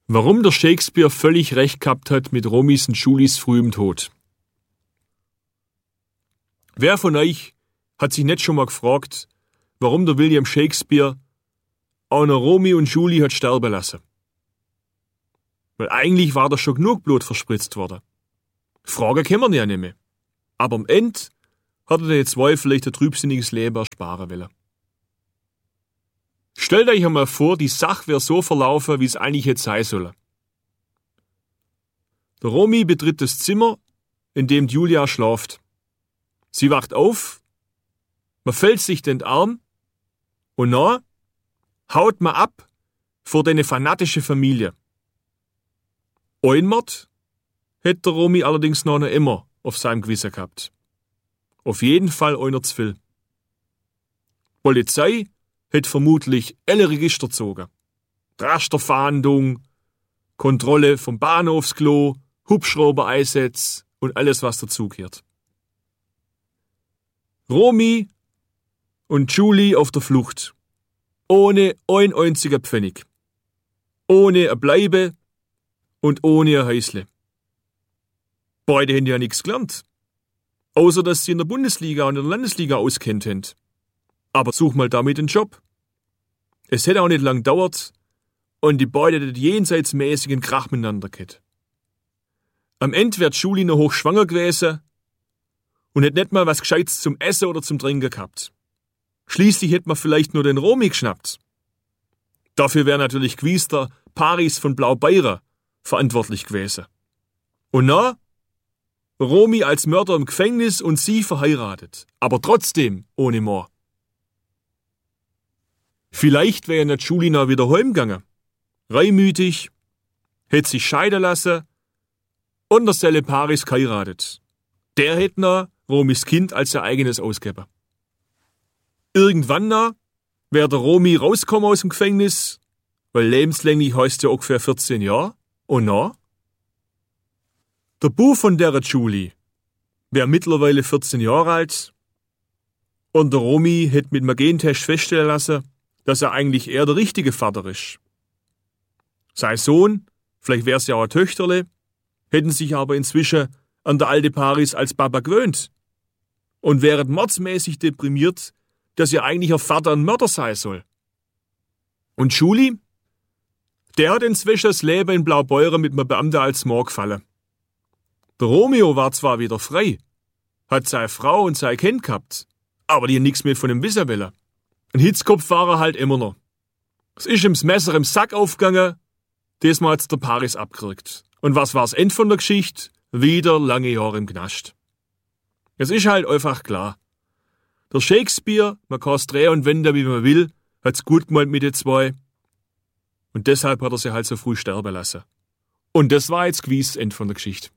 Warum der Shakespeare völlig recht gehabt hat mit Romys und Julies frühem Tod. Wer von euch hat sich nicht schon mal gefragt, warum der William Shakespeare auch noch Romy und Julie hat sterben lassen? Weil eigentlich war da schon genug Blut verspritzt worden. Fragen können wir ja nicht mehr. Aber am Ende hat er den zwei vielleicht ein trübsinniges Leben ersparen wollen. Stellt euch einmal vor, die Sache wäre so verlaufen, wie es eigentlich hätte sein sollen. Der Romy betritt das Zimmer, in dem Julia schlaft. Sie wacht auf, man fällt sich den Arm und dann haut man ab vor deine fanatische Familie. Ein Mord hätte der Romy allerdings noch immer auf seinem Gewissen gehabt. Auf jeden Fall einer zu viel. Polizei hätte vermutlich alle Register gezogen. Rasterfahndung, Kontrolle vom Bahnhofsklo, Hubschrauber-Einsätze und alles, was dazugehört. Romy und Julie auf der Flucht. Ohne ein einziger Pfennig. Ohne ein Bleibe und ohne ein Häusle. Beide haben ja nichts gelernt. Außer, dass sie in der Bundesliga und in der Landesliga auskennt haben. Aber such mal damit einen Job. Es hätte auch nicht lang gedauert und die beiden hätten jenseitsmäßigen Krach miteinander gehabt. Am Ende wird Julie noch hochschwanger gewesen und hätte nicht mal was Gescheites zum Essen oder zum Trinken gehabt. Schließlich hätte man vielleicht nur den Romy geschnappt. Dafür wäre natürlich gewiss der Paris von Blaubeuren verantwortlich gewesen. Und na, Romy als Mörder im Gefängnis und sie verheiratet, aber trotzdem ohne Mord. Vielleicht wäre nicht Julie noch wieder heimgegangen. Reumütig, hätte sich scheiden lassen und der Selle Paris geheiratet. Der hätte noch Romys Kind als ihr eigenes ausgegeben. Irgendwann noch wäre der Romy rausgekommen aus dem Gefängnis, weil lebenslänglich heißt ja ungefähr 14 Jahre. Und na? Der Bub von der Julie wäre mittlerweile 14 Jahre alt und der Romy hätte mit einem Gentest feststellen lassen, dass er eigentlich eher der richtige Vater ist. Sein Sohn, vielleicht wäre es ja auch ein Töchterle, hätten sich aber inzwischen an der alte Paris als Papa gewöhnt und wären mordsmäßig deprimiert, dass ihr eigentlicher Vater ein Mörder sein soll. Und Julie? Der hat inzwischen das Leben in Blaubeuren mit einem Beamten als Mord gefallen. Der Romeo war zwar wieder frei, hat seine Frau und sein Kind gehabt, aber die haben nichts mehr von ihm wissen wollen. Ein Hitzkopf war er halt immer noch. Es ist ihm das Messer im Sack aufgegangen, diesmal hat's der Paris abgekriegt. Und was war das Ende von der Geschichte? Wieder lange Jahre im Knast. Es ist halt einfach klar. Der Shakespeare, man kann es drehen und wenden, wie man will, hat's gut gemeint mit den zwei. Und deshalb hat er sie halt so früh sterben lassen. Und das war jetzt gewiss das Ende von der Geschichte.